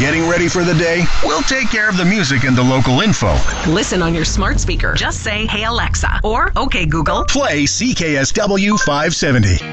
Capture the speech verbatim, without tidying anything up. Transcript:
Getting ready for the day? We'll take care of the music and the local info. Listen on your smart speaker. Just say, "Hey Alexa," or "Okay Google, play C K S W five seventy."